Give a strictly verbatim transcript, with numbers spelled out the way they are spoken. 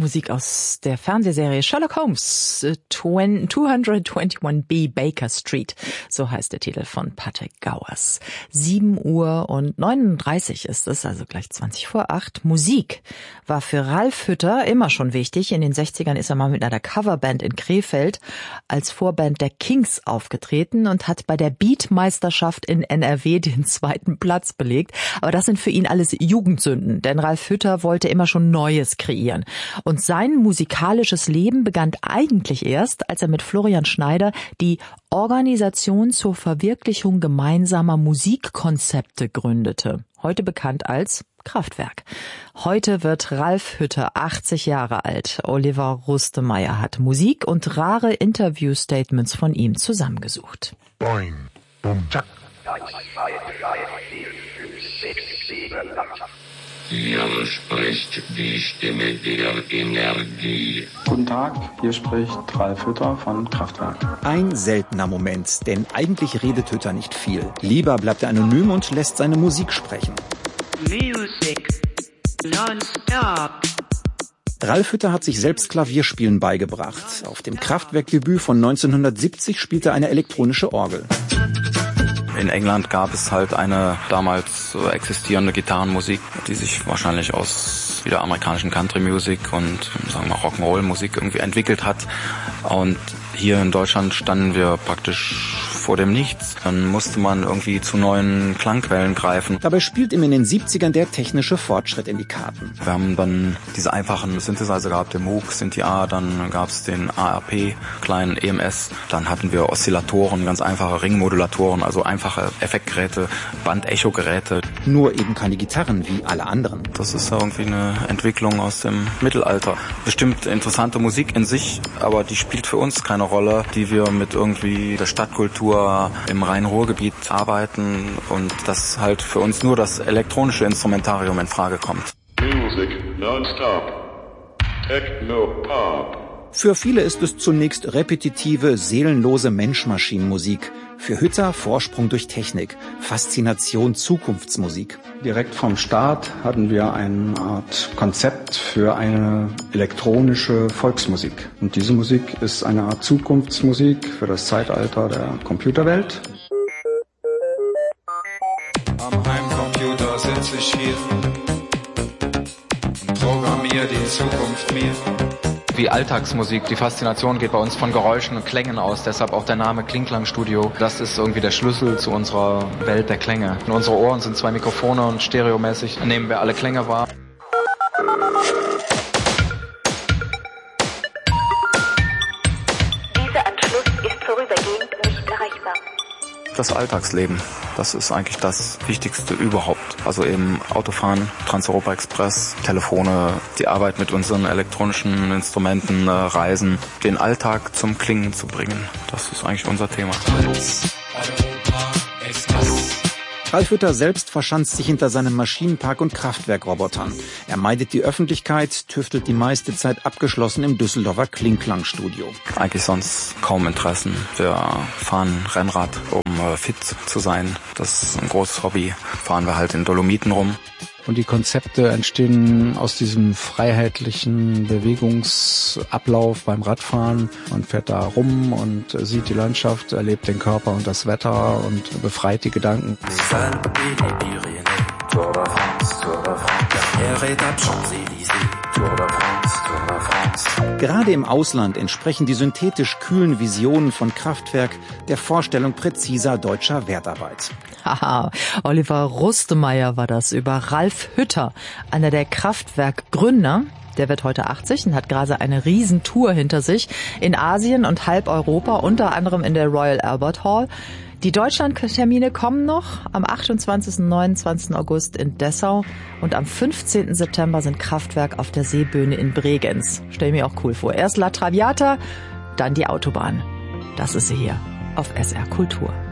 Musik aus der Fernsehserie Sherlock Holmes, zweihunderteinundzwanzig B Baker Street, so heißt der Titel von Patrick Gowers. sieben Uhr und neununddreißig ist es, also gleich zwanzig vor acht. Musik war für Ralf Hütter immer schon wichtig. In den sechzigern ist er mal mit einer Coverband in Krefeld als Vorband der Kings aufgetreten und hat bei der Beatmeisterschaft in N R W den zweiten Platz belegt. Aber das sind für ihn alles Jugendsünden, denn Ralf Hütter wollte immer schon Neues kreieren. Und sein musikalisches Leben begann eigentlich erst, als er mit Florian Schneider die Organisation zur Verwirklichung gemeinsamer Musikkonzepte gründete. Heute bekannt als Kraftwerk. Heute wird Ralf Hütter achtzig Jahre alt. Oliver Rustemeyer hat Musik und rare Interview-Statements von ihm zusammengesucht. Boing, bum, tschak. Hier spricht die Stimme der Energie. Guten Tag, hier spricht Ralf Hütter von Kraftwerk. Ein seltener Moment, denn eigentlich redet Hütter nicht viel. Lieber bleibt er anonym und lässt seine Musik sprechen. Music non-stop. Ralf Hütter hat sich selbst Klavierspielen beigebracht. Auf dem Kraftwerk-Debüt von neunzehnhundertsiebzig spielte er eine elektronische Orgel. In England gab es halt eine damals existierende Gitarrenmusik, die sich wahrscheinlich aus wieder amerikanischen Country Music und sagen wir mal Rock'n'Roll Musik irgendwie entwickelt hat. Und hier in Deutschland standen wir praktisch vor dem Nichts. Dann musste man irgendwie zu neuen Klangquellen greifen. Dabei spielt ihm in den siebzigern der technische Fortschritt in die Karten. Wir haben dann diese einfachen Synthesizer gehabt, den Moog, Synthi A, dann gab es den A R P, kleinen E M S. Dann hatten wir Oszillatoren, ganz einfache Ringmodulatoren, also einfache Effektgeräte, Bandecho-Geräte. Nur eben keine Gitarren wie alle anderen. Das ist irgendwie eine Entwicklung aus dem Mittelalter. Bestimmt interessante Musik in sich, aber die spielt für uns keine Rolle, die wir mit irgendwie der Stadtkultur im Rhein-Ruhr-Gebiet arbeiten und dass halt für uns nur das elektronische Instrumentarium in Frage kommt. Music non-stop. Techno-Pop. Für viele ist es zunächst repetitive, seelenlose Mensch-Maschinen-Musik. Für Hütter Vorsprung durch Technik, Faszination Zukunftsmusik. Direkt vom Start hatten wir eine Art Konzept für eine elektronische Volksmusik. Und diese Musik ist eine Art Zukunftsmusik für das Zeitalter der Computerwelt. Am Heimcomputer sitze ich hier und programmiere die Zukunft mir. Wie Alltagsmusik. Die Faszination geht bei uns von Geräuschen und Klängen aus, deshalb auch der Name Klingklangstudio. Das ist irgendwie der Schlüssel zu unserer Welt der Klänge. In unsere Ohren sind zwei Mikrofone und stereomäßig nehmen wir alle Klänge wahr. Dieser Anschluss ist vorübergehend nicht erreichbar. Das Alltagsleben, das ist eigentlich das Wichtigste überhaupt. Also eben Autofahren, Trans-Europa Express, Telefone, die Arbeit mit unseren elektronischen Instrumenten, äh, Reisen, den Alltag zum Klingen zu bringen. Das ist eigentlich unser Thema. Ralf Hütter selbst verschanzt sich hinter seinem Maschinenpark und Kraftwerkrobotern. Er meidet die Öffentlichkeit, tüftelt die meiste Zeit abgeschlossen im Düsseldorfer Klingklangstudio. Eigentlich sonst kaum Interessen. Wir fahren Rennrad, um äh, fit zu sein. Das ist ein großes Hobby. Fahren wir halt in Dolomiten rum. Und die Konzepte entstehen aus diesem freiheitlichen Bewegungsablauf beim Radfahren. Man fährt da rum und sieht die Landschaft, erlebt den Körper und das Wetter und befreit die Gedanken. Gerade im Ausland entsprechen die synthetisch kühlen Visionen von Kraftwerk der Vorstellung präziser deutscher Wertarbeit. Haha, Oliver Rustemeyer war das über Ralf Hütter, einer der Kraftwerk-Gründer. Der wird heute achtzig und hat gerade eine Riesentour hinter sich in Asien und halb Europa, unter anderem in der Royal Albert Hall. Die Deutschlandtermine kommen noch am achtundzwanzigsten und neunundzwanzigsten August in Dessau und am fünfzehnten September sind Kraftwerk auf der Seebühne in Bregenz. Stell mir auch cool vor. Erst La Traviata, dann die Autobahn. Das ist sie hier auf S R Kultur.